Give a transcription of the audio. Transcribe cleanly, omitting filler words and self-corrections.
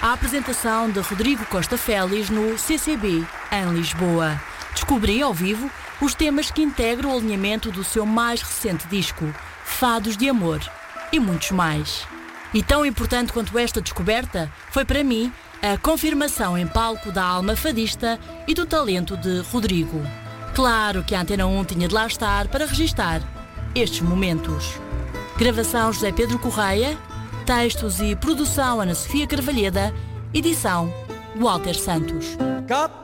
a apresentação de Rodrigo Costa Félix no CCB, em Lisboa. Descobri ao vivo os temas que integram o alinhamento do seu mais recente disco, Fados de Amor, e muitos mais. E tão importante quanto esta descoberta foi para mim a confirmação em palco da alma fadista e do talento de Rodrigo. Claro que a Antena 1 tinha de lá estar para registar estes momentos. Gravação José Pedro Correia, textos e produção Ana Sofia Carvalheda, edição Walter Santos.